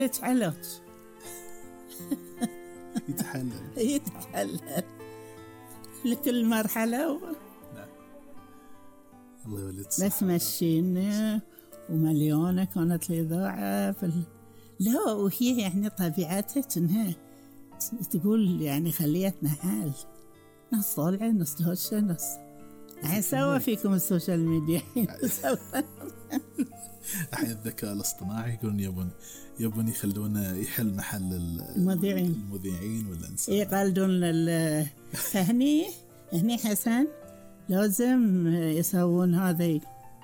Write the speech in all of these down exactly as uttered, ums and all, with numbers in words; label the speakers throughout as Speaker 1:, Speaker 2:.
Speaker 1: يتعلق
Speaker 2: يتحلل
Speaker 1: يتحلل لكل مرحلة و...
Speaker 2: نعم. الله يولد
Speaker 1: بس مشينا ومليونة كانت الإذاعة في ال... لا وهي يعني طبيعتها إنها تقول يعني خليتنا حال ناس طالعة ناس دوشة ناس الحين سوا فيكم السوشيال ميديا
Speaker 2: الحين الذكاء الاصطناعي يقولون يبون يبون يخلونه يحل محل
Speaker 1: المذيعين
Speaker 2: المذيعين والإنسان
Speaker 1: يقلدون ال فهني هني حسن لازم يسوون هذا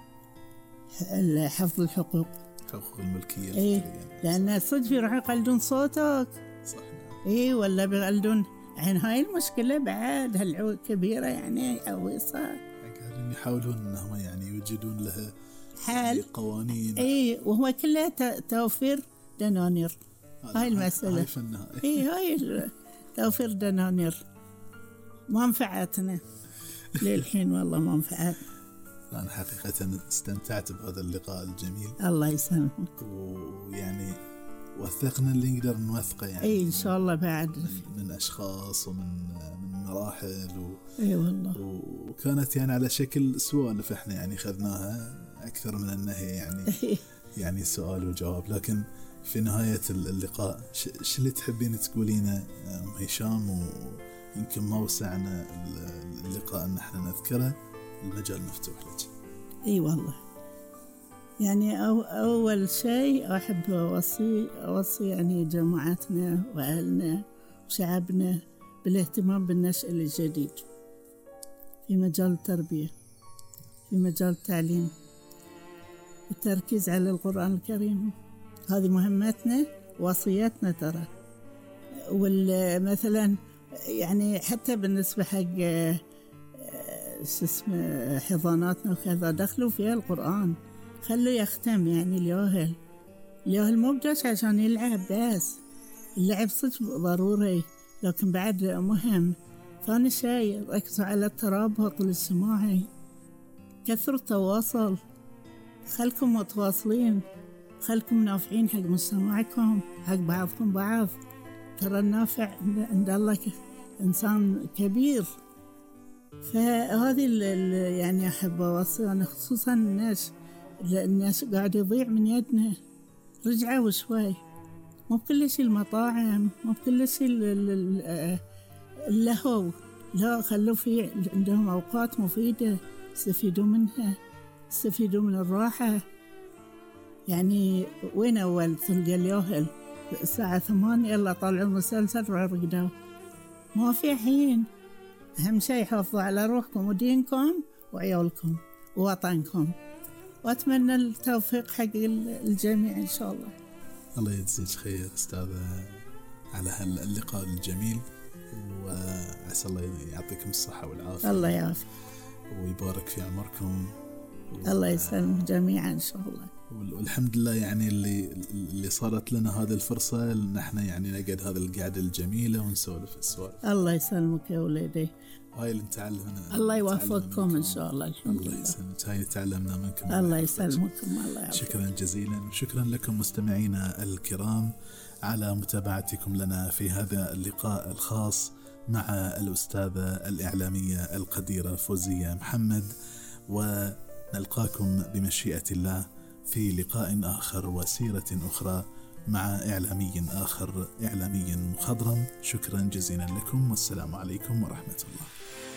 Speaker 1: حفظ الحقوق
Speaker 2: حقوق الملكية
Speaker 1: إيه لأن صدق يروحوا يقلدون صوتك
Speaker 2: صح
Speaker 1: إيه ولا بيقلدون الحين هاي المشكلة بعد هالعود كبيرة يعني عويصة
Speaker 2: قاعدين يحاولون إنهم يعني يوجدون لها
Speaker 1: حل
Speaker 2: قوانين
Speaker 1: إيه وهو كله توفير دنانير هاي المسألة
Speaker 2: هاي في النهاية
Speaker 1: إيه هاي توفير دنانير منفعتنا للحين والله منفعت.
Speaker 2: أنا حقيقة استمتعت بهذا اللقاء الجميل
Speaker 1: الله يسلمك
Speaker 2: ويعني وثقنا اللي نقدر نوثقه يعني
Speaker 1: اي ان شاء الله بعد
Speaker 2: من, من اشخاص ومن من مراحل و
Speaker 1: اي والله
Speaker 2: وكانت يعني على شكل سوالف احنا يعني خذناها اكثر من انها يعني يعني سؤال وجواب. لكن في نهاية اللقاء ش اللي تحبين تقولينه ام هشام؟ ويمكن ما وسعنا اللقاء ان احنا نذكره، المجال مفتوح لك.
Speaker 1: اي والله يعني أو أول شيء أحب أوصي أوصي يعني جماعتنا وأهلنا وشعبنا بالاهتمام بالنشء الجديد في مجال التربية، في مجال التعليم، التركيز على القرآن الكريم. هذه مهمتنا وصيتنا ترى. والمثلا يعني حتى بالنسبة حق شو اسمه حضاناتنا وكذا دخلوا فيها القرآن، خلوا يختم يعني اليوهل اليوهل مو بجاش عشان يلعب بس، اللعب صدق ضروري لكن بعد مهم. ثاني شيء ركزوا على الترابط الاجتماعي، كثروا التواصل، خلكم متواصلين، خلكم نافعين حق مجتمعكم حق بعضكم بعض. ترى النافع عند الله إنسان كبير. فهذه اللي يعني أحب أوصي أنا خصوصا الناس الناس قاعد يضيع من يدنا. رجعوا شوي، مو بكل شيء المطاعم، مو بكل شيء اللهو، لا خلوا في عندهم أوقات مفيدة يستفيدوا منها، يستفيدوا من الراحة. يعني وين أول تلقى اليوهل الساعة ثمانية يلا طلعوا مسلسل رقدوا، ما في حين. أهم شيء حافظوا على روحكم ودينكم وعيالكم ووطنكم، وأتمنى التوفيق حق الجميع إن شاء الله.
Speaker 2: الله يجزيك خير أستاذة على هاللقاء الجميل، وعسى الله يعطيكم الصحة والعافية.
Speaker 1: الله يعافيك
Speaker 2: ويبارك في عمركم.
Speaker 1: الله يسلم جميعا إن شاء الله.
Speaker 2: والحمد لله يعني اللي اللي صارت لنا هذه الفرصة ان احنا يعني نقعد هذا القعدة الجميلة ونسولف السوالف.
Speaker 1: الله يسلمك يا ولدي.
Speaker 2: هاي اللي نتعلمنا.
Speaker 1: الله يوفقكم ان شاء الله. الحمد لله.
Speaker 2: الله يسلمك. هاي تعلمنا منكم.
Speaker 1: الله يسلمكم. الله يعافيك.
Speaker 2: شكرا جزيلا وشكرا لكم مستمعينا الكرام على متابعتكم لنا في هذا اللقاء الخاص مع الأستاذة الإعلامية القديرة فوزية محمد، ونلقاكم بمشيئة الله في لقاء آخر وسيرة أخرى مع إعلامي آخر، إعلامي مخضرم. شكرا جزيلا لكم والسلام عليكم ورحمة الله.